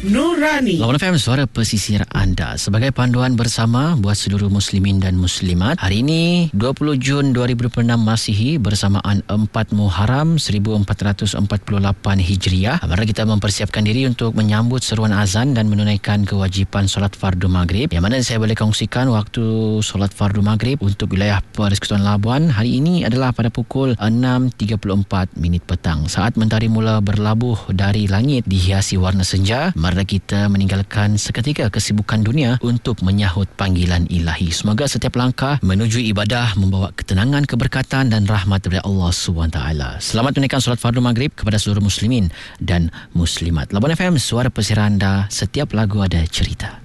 Nurani. Lawan FM, suara pesisir anda. Sebagai panduan bersama buat seluruh muslimin dan muslimat. Hari ini 20 Jun 2026 Masihi bersamaan 4 Muharram 1448 Hijriah. Mari kita mempersiapkan diri untuk menyambut seruan azan dan menunaikan kewajipan solat fardu maghrib. Yang mana saya boleh kongsikan waktu solat fardu maghrib untuk wilayah Persekutuan Labuan hari ini adalah pada pukul 6.34 petang. Saat mentari mula berlabuh dari langit dihiasi warna senja, mari kita meninggalkan seketika kesibukan dunia untuk menyahut panggilan ilahi. Semoga setiap langkah menuju ibadah membawa ketenangan, keberkatan dan rahmat daripada Allah SWT. Selamat menunaikan solat fardu maghrib kepada seluruh muslimin dan muslimat. Labuan FM, suara pesisir anda, setiap lagu ada cerita.